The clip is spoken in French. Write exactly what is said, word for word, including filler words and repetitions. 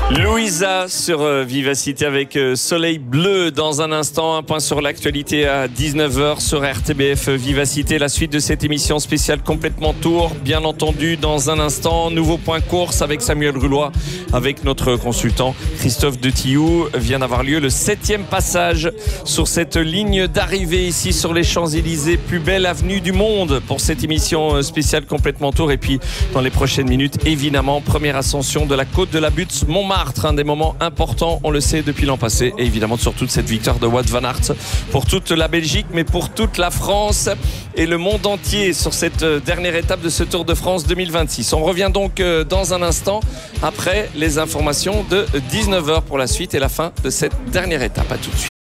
Louisa sur euh, Vivacité avec euh, Soleil Bleu. Dans un instant, un point sur l'actualité à dix-neuf heures sur R T B F Vivacité. La suite de cette émission spéciale complètement tour. Bien entendu, dans un instant, nouveau point course avec Samuel Rulois, avec notre consultant Christophe de Tillou. Vient d'avoir lieu le septième passage sur cette ligne d'arrivée ici sur les Champs-Élysées. Plus belle avenue du monde pour cette émission spéciale complètement tour. Et puis, dans les prochaines minutes, évidemment, première ascension de la côte de la Butte Montmartre. Un des moments importants, on le sait, depuis l'an passé. Et évidemment, sur toute cette victoire de Wout van Aert pour toute la Belgique, mais pour toute la France et le monde entier sur cette dernière étape de ce Tour de France deux mille vingt-six. On revient donc dans un instant après les informations de dix-neuf heures pour la suite et la fin de cette dernière étape. À tout de suite.